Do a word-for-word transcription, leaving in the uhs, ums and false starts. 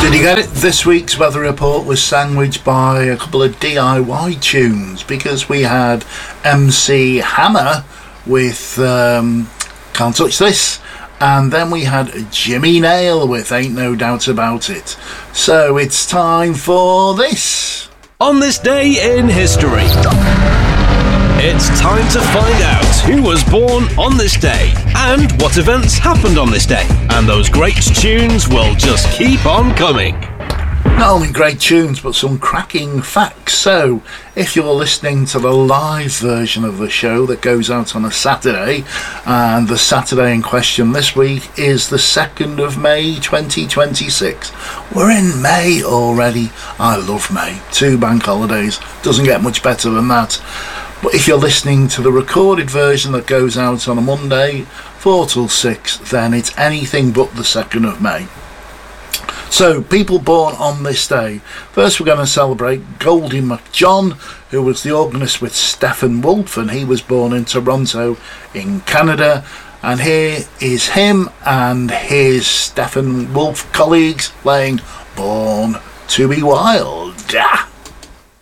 Did you get it? This week's weather report was sandwiched by a couple of D I Y tunes because we had M C Hammer with um, Can't Touch This, and then we had Jimmy Nail with Ain't No Doubt About It. So it's time for this. On this day in history, it's time to find out who was born on this day and what events happened on this day. And those great tunes will just keep on coming. Not only great tunes, but some cracking facts. So, if you're listening to the live version of the show that goes out on a Saturday, and the Saturday in question this week is the second of May twenty twenty-six. We're in May already. I love May. Two bank holidays. Doesn't get much better than that. But if you're listening to the recorded version that goes out on a Monday, four till six, then it's anything but the second of May. So, people born on this day. First, we're going to celebrate Goldie McJohn, who was the organist with Stephen Wolfe, and he was born in Toronto in Canada. And here is him and his Stephen Wolfe colleagues playing Born to be Wild. Ah!